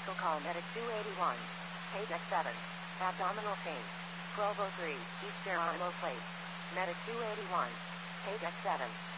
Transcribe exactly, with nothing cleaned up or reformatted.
Medical call Medic two eighty-one. Page X seven. Abdominal pain. twelve oh three. East Geronimo Place. Medic two eighty-one. Page X seven.